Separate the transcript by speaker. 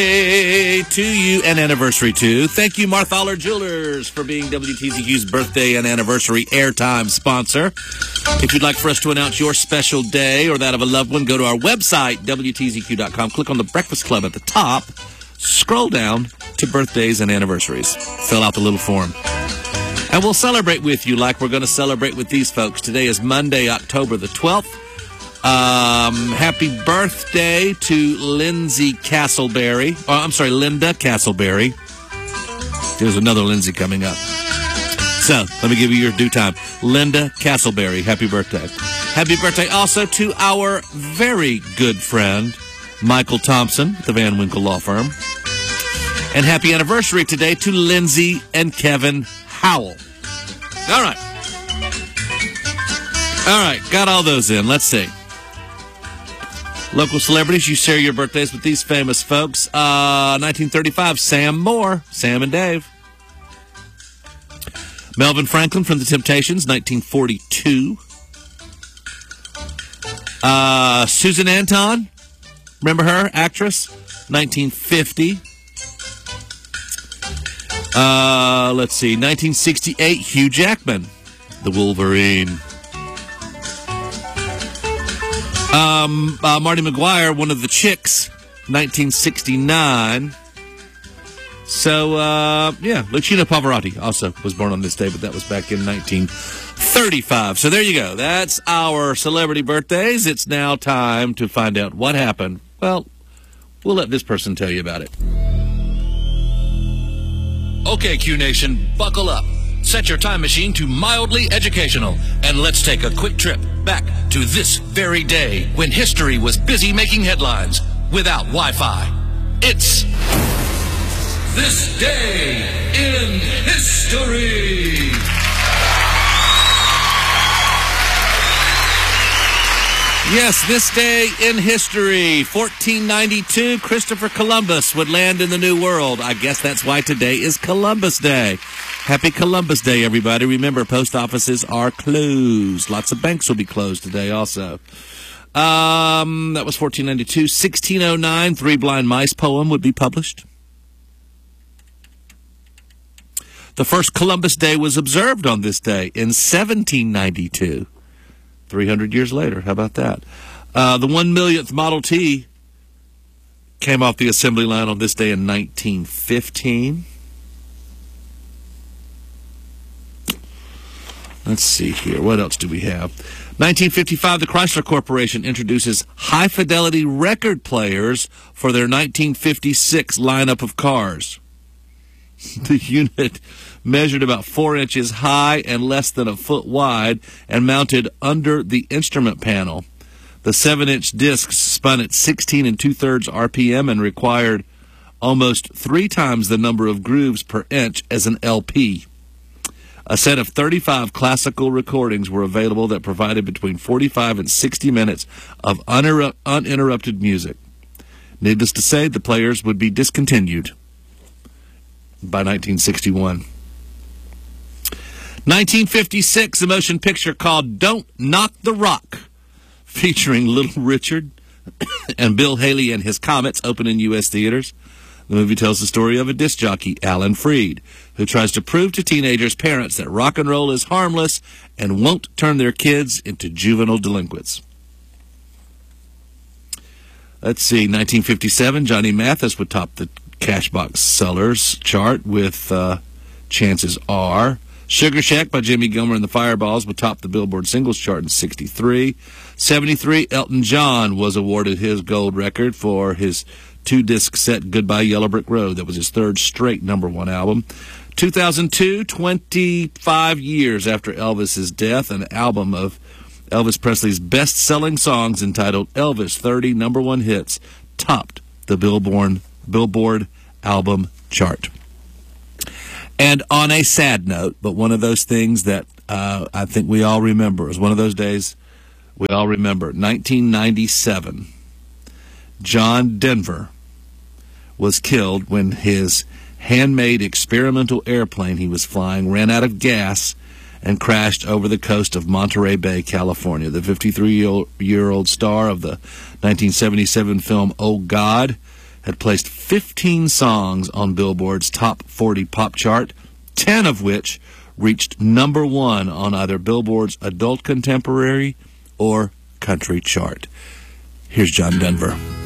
Speaker 1: To you, and anniversary to. Thank you, Marthaler Jewelers, for being WTZQ's birthday and anniversary airtime sponsor. If you'd like for us to announce your special day or that of a loved one, go to our website, WTZQ.com. Click on the Breakfast Club at the top. Scroll down to birthdays and anniversaries. Fill out the little form. And we'll celebrate with you like we're going to celebrate with these folks. Today is Monday, October the 12th. Happy birthday to Linda Castleberry. There's another Lindsay coming up. So, let me give you your due time. Linda Castleberry, happy birthday. Happy birthday also to our very good friend, Michael Thompson, the Van Winkle Law Firm. And happy anniversary today to Lindsay and Kevin Howell. All right, got all those in. Let's see. Local celebrities, you share your birthdays with these famous folks. 1935, Sam Moore, Sam and Dave. Melvin Franklin from The Temptations, 1942. Susan Anton, remember her, actress, 1950. Let's see, 1968, Hugh Jackman, the Wolverine. Marty McGuire, one of the Chicks, 1969. So, Luciano Pavarotti also was born on this day, but that was back in 1935. So there you go. That's our celebrity birthdays. It's now time to find out what happened. Well, we'll let this person tell you about it.
Speaker 2: Okay, Q Nation, buckle up. Set your time machine to mildly educational, and let's take a quick trip back to this very day when history was busy making headlines without Wi-Fi. It's This Day in History.
Speaker 1: Yes, this day in history, 1492, Christopher Columbus would land in the New World. I guess that's why today is Columbus Day. Happy Columbus Day, everybody. Remember, post offices are closed. Lots of banks will be closed today also. That was 1492. 1609, Three Blind Mice poem would be published. The first Columbus Day was observed on this day in 1792. 300 years later. How about that? The 1,000,000th Model T came off the assembly line on this day in 1915. Let's see here. What else do we have? 1955, the Chrysler Corporation introduces high-fidelity record players for their 1956 lineup of cars. The unit measured about 4 inches high and less than a foot wide and mounted under the instrument panel. The 7-inch discs spun at 16 2/3 RPM and required almost 3 times the number of grooves per inch as an LP. A set of 35 classical recordings were available that provided between 45 and 60 minutes of uninterrupted music. Needless to say, the players would be discontinued by 1961. 1956, a motion picture called Don't Knock the Rock, featuring Little Richard and Bill Haley and His Comets, opened in U.S. theaters. The movie tells the story of a disc jockey, Alan Freed, who tries to prove to teenagers' parents that rock and roll is harmless and won't turn their kids into juvenile delinquents. Let's see, 1957, Johnny Mathis would top the Cashbox Sellers chart with Chances Are. Sugar Shack by Jimmy Gilmer and the Fireballs would top the Billboard Singles Chart in 63. 73, Elton John was awarded his gold record for his 2-disc set Goodbye Yellow Brick Road. That was his 3rd straight #1 album. 2002, 25 years after Elvis's death, an album of Elvis Presley's best-selling songs entitled Elvis 30 #1 Hits topped the Billboard album chart. And on a sad note, but one of those things that I think we all remember, is one of those days we all remember, 1997, John Denver was killed when his handmade experimental airplane he was flying ran out of gas and crashed over the coast of Monterey Bay, California. The 53-year-old star of the 1977 film Oh God had placed 15 songs on Billboard's Top 40 Pop chart, 10 of which reached number 1 on either Billboard's Adult Contemporary or Country chart. Here's John Denver.